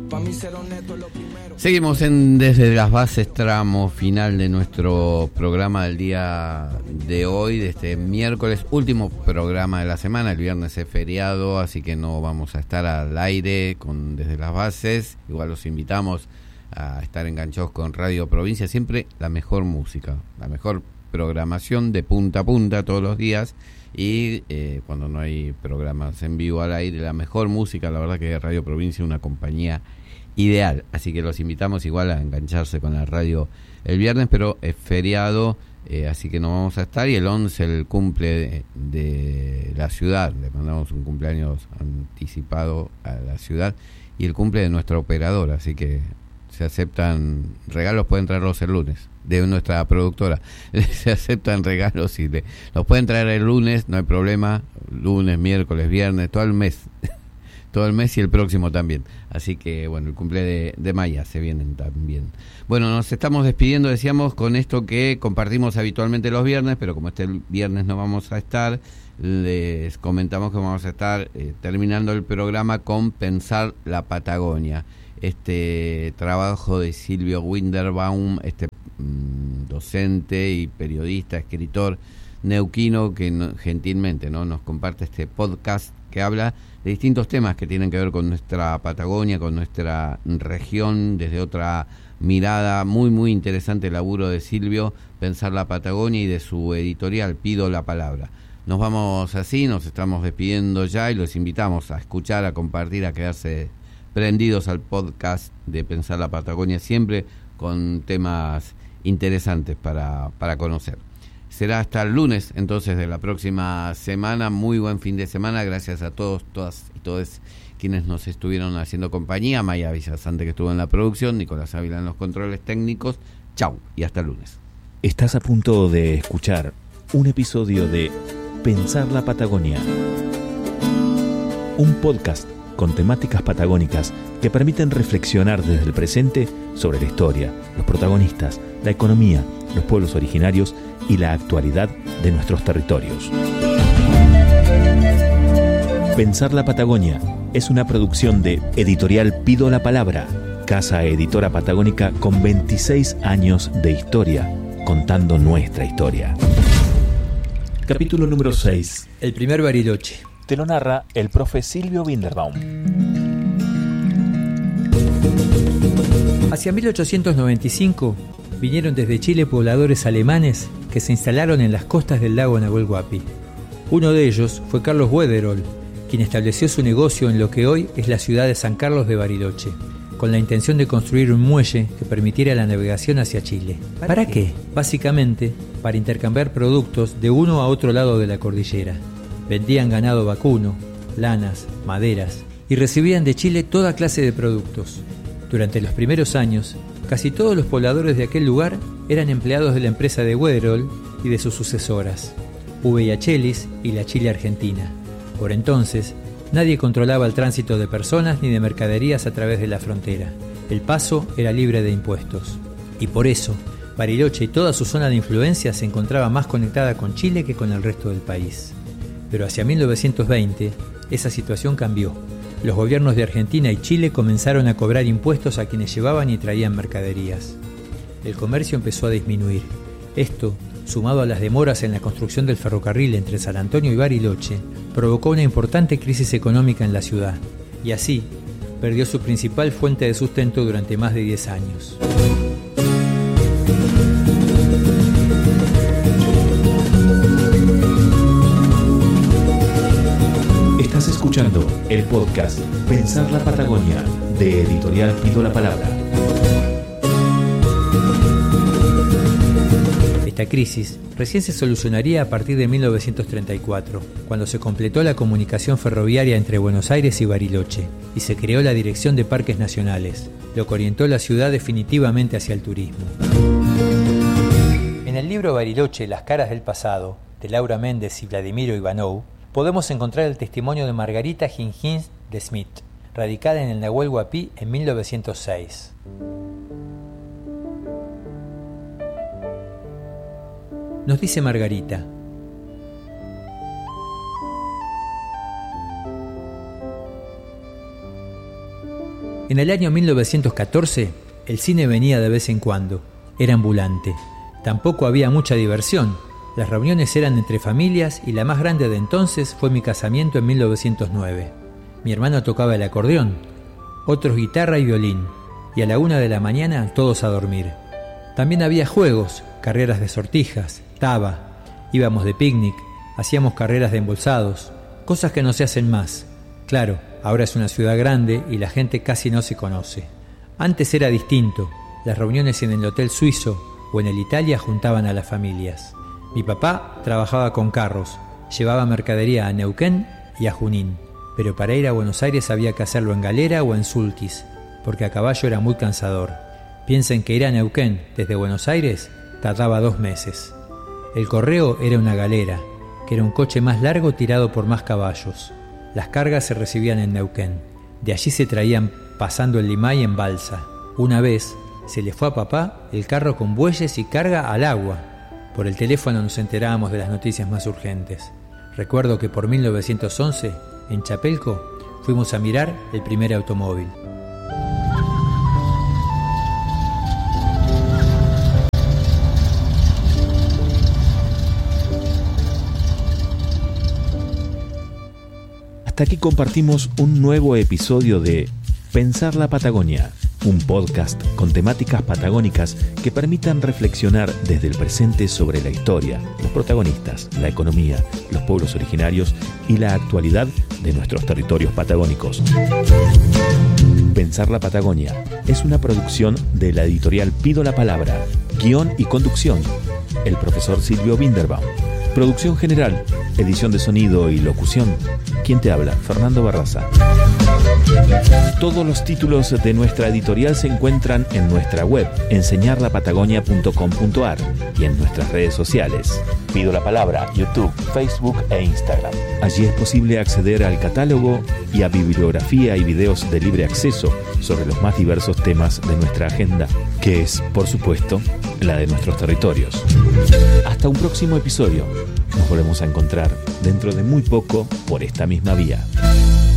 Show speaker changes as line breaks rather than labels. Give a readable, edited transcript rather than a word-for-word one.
Seguimos en Desde las Bases, tramo final de nuestro programa del día de hoy, de este miércoles, último programa de la semana. El viernes es feriado, así que no vamos a estar al aire con Desde las Bases. Igual los invitamos a estar enganchados con Radio Provincia, siempre la mejor música, la mejor programación de punta a punta todos los días. Y cuando no hay programas en vivo al aire, la mejor música, la verdad que Radio Provincia es una compañía ideal, así que los invitamos igual a engancharse con la radio el viernes, pero es feriado, así que no vamos a estar. Y el 11 el cumple de la ciudad, le mandamos un cumpleaños anticipado a la ciudad, y el cumple de nuestra operadora, así que se aceptan regalos, pueden traerlos el lunes, de nuestra productora. Se aceptan regalos y los pueden traer el lunes, no hay problema, lunes, miércoles, viernes, todo el mes y el próximo también. Así que bueno, el cumple de Maya se vienen también. Bueno, nos estamos despidiendo, decíamos, con esto que compartimos habitualmente los viernes, pero como este viernes no vamos a estar, les comentamos que vamos a estar terminando el programa con Pensar la Patagonia. Este trabajo de Silvio Winterbaum, docente y periodista, escritor neuquino, que gentilmente nos comparte este podcast que habla de distintos temas que tienen que ver con nuestra Patagonia, con nuestra región, desde otra mirada. Muy, muy interesante el laburo de Silvio, Pensar la Patagonia, y de su editorial Pido la Palabra. Nos vamos así, nos estamos despidiendo ya, y los invitamos a escuchar, a compartir, a quedarse prendidos al podcast de Pensar la Patagonia, siempre con temas interesantes para conocer. Será hasta el lunes, entonces, de la próxima semana. Muy buen fin de semana. Gracias a todos, todas y todos quienes nos estuvieron haciendo compañía. Maya Villasante, que estuvo en la producción. Nicolás Ávila en los controles técnicos. Chau y hasta el lunes.
Estás a punto de escuchar un episodio de Pensar la Patagonia, un podcast con temáticas patagónicas que permiten reflexionar desde el presente sobre la historia, los protagonistas, la economía, los pueblos originarios y la actualidad de nuestros territorios. Pensar la Patagonia es una producción de Editorial Pido la Palabra, casa editora patagónica con 26 años de historia, contando nuestra historia. Capítulo número 6.
El primer Bariloche.
Te lo narra el profe Silvio Winterbaum.
Hacia 1895 vinieron desde Chile pobladores alemanes que se instalaron en las costas del lago Nahuel Huapi. Uno de ellos fue Carlos Wederol, quien estableció su negocio en lo que hoy es la ciudad de San Carlos de Bariloche, con la intención de construir un muelle que permitiera la navegación hacia Chile. ¿Para qué? Básicamente, para intercambiar productos de uno a otro lado de la cordillera. Vendían ganado vacuno, lanas, maderas, y recibían de Chile toda clase de productos. Durante los primeros años, casi todos los pobladores de aquel lugar eran empleados de la empresa de Wederol y de sus sucesoras, V.I.H. Ellis y la Chile Argentina. Por entonces, nadie controlaba el tránsito de personas ni de mercaderías a través de la frontera. El paso era libre de impuestos. Y por eso, Bariloche y toda su zona de influencia se encontraba más conectada con Chile que con el resto del país. Pero hacia 1920, esa situación cambió. Los gobiernos de Argentina y Chile comenzaron a cobrar impuestos a quienes llevaban y traían mercaderías. El comercio empezó a disminuir. Esto, sumado a las demoras en la construcción del ferrocarril entre San Antonio y Bariloche, provocó una importante crisis económica en la ciudad, y así perdió su principal fuente de sustento durante más de 10 años.
Estás escuchando el podcast Pensar la Patagonia, de Editorial Pido la Palabra.
Esta crisis recién se solucionaría a partir de 1934, cuando se completó la comunicación ferroviaria entre Buenos Aires y Bariloche, y se creó la Dirección de Parques Nacionales, lo que orientó la ciudad definitivamente hacia el turismo. En el libro Bariloche, Las caras del pasado, de Laura Méndez y Vladimiro Ivanov, podemos encontrar el testimonio de Margarita Gingins de Smith, radicada en el Nahuel Huapi en 1906. Nos dice Margarita: En el año 1914, el cine venía de vez en cuando. Era ambulante. Tampoco había mucha diversión. Las reuniones eran entre familias y la más grande de entonces fue mi casamiento en 1909. Mi hermano tocaba el acordeón, otros guitarra y violín, y a la 1 de la mañana todos a dormir. También había juegos, carreras de sortijas, taba, íbamos de picnic, hacíamos carreras de embolsados, cosas que no se hacen más. Claro, ahora es una ciudad grande y la gente casi no se conoce. Antes era distinto, las reuniones en el Hotel Suizo o en el Italia juntaban a las familias. Mi papá trabajaba con carros, llevaba mercadería a Neuquén y a Junín, pero para ir a Buenos Aires había que hacerlo en galera o en sulkis, porque a caballo era muy cansador. Piensen que ir a Neuquén desde Buenos Aires tardaba 2 meses. El correo era una galera, que era un coche más largo tirado por más caballos. Las cargas se recibían en Neuquén. De allí se traían pasando el Limay en balsa. Una vez se le fue a papá el carro con bueyes y carga al agua. Por el teléfono nos enterábamos de las noticias más urgentes. Recuerdo que por 1911, en Chapelco, fuimos a mirar el primer automóvil.
Hasta aquí compartimos un nuevo episodio de Pensar la Patagonia, un podcast con temáticas patagónicas que permitan reflexionar desde el presente sobre la historia, los protagonistas, la economía, los pueblos originarios y la actualidad de nuestros territorios patagónicos. Pensar la Patagonia es una producción de la editorial Pido la Palabra. Guión y conducción, el profesor Silvio Binderbaum. Producción general, edición de sonido y locución. ¿Quién te habla? Fernando Barraza. Todos los títulos de nuestra editorial se encuentran en nuestra web, enseñarlapatagonia.com.ar, y en nuestras redes sociales. Pido la Palabra, YouTube, Facebook e Instagram. Allí es posible acceder al catálogo y a bibliografía y videos de libre acceso sobre los más diversos temas de nuestra agenda, que es, por supuesto, la de nuestros territorios. Hasta un próximo episodio. Nos volvemos a encontrar dentro de muy poco por esta misma vía.